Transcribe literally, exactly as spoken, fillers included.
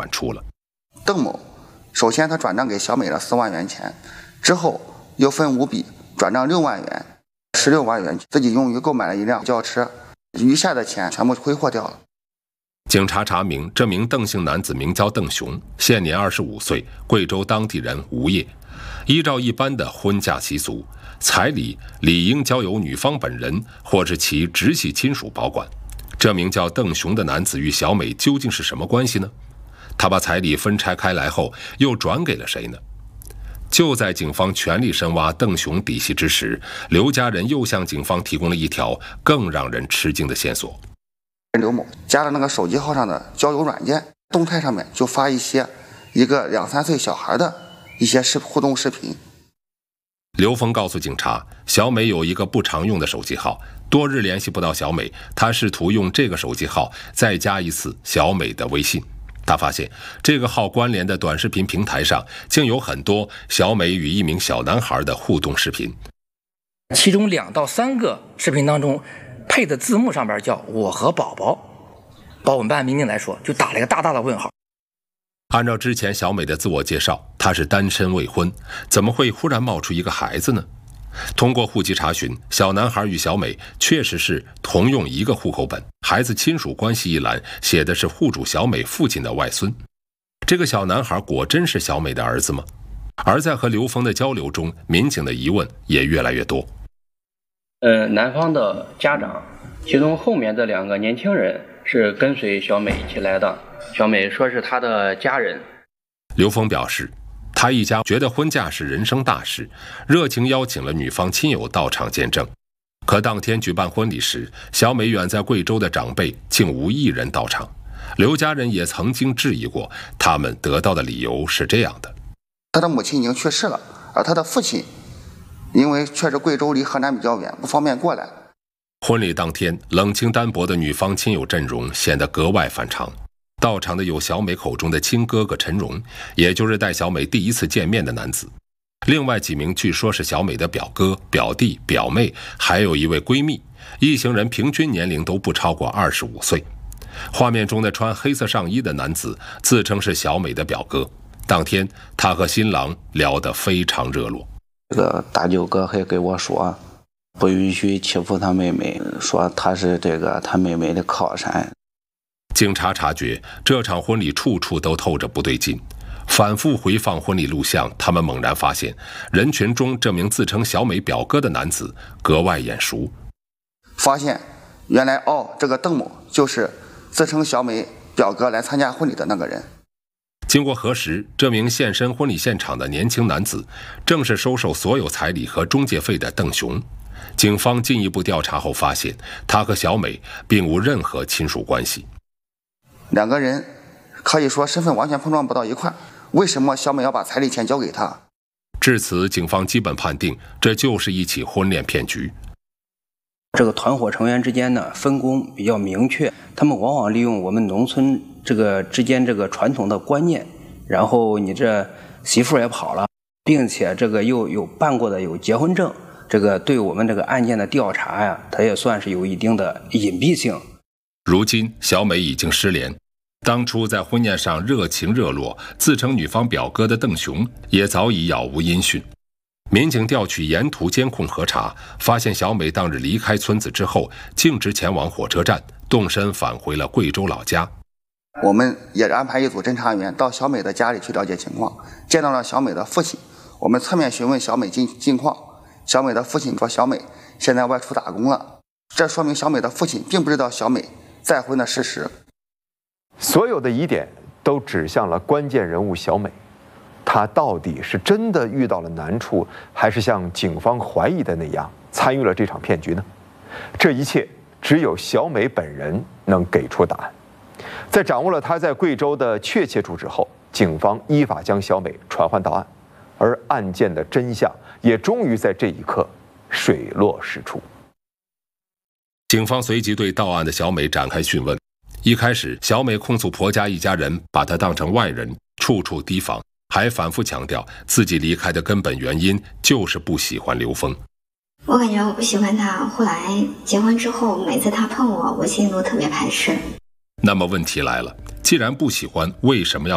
传出了。 邓某首先他转账给小美了四万元钱，之后又分五笔转账六万元，十六万元自己用于购买了一辆轿车，余下的钱全部挥霍掉了。 警察查明，这名邓姓男子名叫邓雄，现年二十五岁，贵州当地人，无业。依照一般的婚嫁习俗，彩礼理应交由女方本人或是其直系亲属保管。这名叫邓雄的男子与小美究竟是什么关系呢？他把彩礼分拆开来后，又转给了谁呢？就在警方全力深挖邓雄底细之时，刘家人又向警方提供了一条更让人吃惊的线索。 刘某加了那个手机号上的交友软件，动态上面就发一些一个两三岁小孩的一些视互动视频。 刘峰告诉警察，小美有一个不常用的手机号，多日联系不到小美，他试图用这个手机号再加一次小美的微信。他发现这个号关联的短视频平台上竟有很多小美与一名小男孩的互动视频， 其中两到三个视频当中配的字幕上边叫我和宝宝，把我们办案民警来说就打了一个大大的问号。 按照之前小美的自我介绍，她是单身未婚，怎么会忽然冒出一个孩子呢？通过户籍查询，小男孩与小美确实是同用一个户口本，孩子亲属关系一栏写的是户主小美父亲的外孙。这个小男孩果真是小美的儿子吗？而在和刘峰的交流中，民警的疑问也越来越多。 呃，男方的家长，其中后面这两个年轻人是跟随小美一起来的，小美说是她的家人。 刘峰表示，他一家觉得婚嫁是人生大事，热情邀请了女方亲友到场见证。可当天举办婚礼时，小美远在贵州的长辈竟无一人到场。刘家人也曾经质疑过，他们得到的理由是这样的： 他的母亲已经去世了，而他的父亲因为确实贵州离河南比较远，不方便过来。 婚礼当天，冷清单薄的女方亲友阵容显得格外反常。到场的有小美口中的亲哥哥陈荣，也就是带小美第一次见面的男子，另外几名据说是小美的表哥、表弟、表妹，还有一位闺蜜，一行人平均年龄都不超过二十五岁。画面中的穿黑色上衣的男子自称是小美的表哥，当天他和新郎聊得非常热络。 这个大舅哥还跟我说，不允许欺负他妹妹，说他是这个他妹妹的靠山。 警察察觉这场婚礼处处都透着不对劲，反复回放婚礼录像，他们猛然发现人群中这名自称小美表哥的男子格外眼熟。 发现原来哦，这个邓某就是自称小美表哥来参加婚礼的那个人。 经过核实，这名现身婚礼现场的年轻男子正是收受所有彩礼和中介费的邓雄。警方进一步调查后发现，他和小美并无任何亲属关系。 两个人可以说身份完全碰撞不到一块，为什么小美要把彩礼钱交给他？ 至此，警方基本判定这就是一起婚恋骗局。 这个团伙成员之间呢分工比较明确，他们往往利用我们农村这个之间这个传统的观念，然后你这媳妇也跑了，并且这个又有办过的有结婚证，这个对我们这个案件的调查呀，它也算是有一定的隐蔽性。 如今小美已经失联，当初在婚宴上热情热络自称女方表哥的邓雄也早已杳无音讯。民警调取沿途监控核查，发现小美当日离开村子之后径直前往火车站，动身返回了贵州老家。 我们也安排一组侦查员到小美的家里去了解情况，见到了小美的父亲。我们侧面询问小美近近况，小美的父亲说小美现在外出打工了，这说明小美的父亲并不知道小美再婚的事实。 所有的疑点都指向了关键人物小美，她到底是真的遇到了难处，还是像警方怀疑的那样参与了这场骗局呢？这一切只有小美本人能给出答案。在掌握了她在贵州的确切住址后，警方依法将小美传唤到案，而案件的真相也终于在这一刻水落石出。 警方随即对到案的小美展开讯问。一开始，小美控诉婆家一家人把她当成外人，处处提防，还反复强调自己离开的根本原因就是不喜欢刘峰。 我感觉我不喜欢他，后来结婚之后，每次他碰我，我心里都特别排斥。 那么问题来了，既然不喜欢，为什么要